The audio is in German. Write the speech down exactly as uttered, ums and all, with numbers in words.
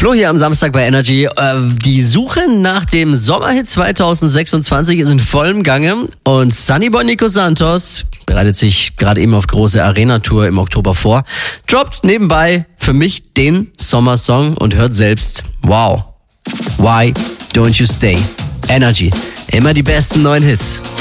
Flo hier am Samstag bei Energy. Die Suche nach dem Sommerhit zwanzig sechsundzwanzig ist in vollem Gange und Sunnyboy Nico Santos bereitet sich gerade eben auf große Arena-Tour im Oktober vor, droppt nebenbei für mich den Sommersong und hört selbst, wow, why don't you stay? Energy, immer die besten neuen Hits.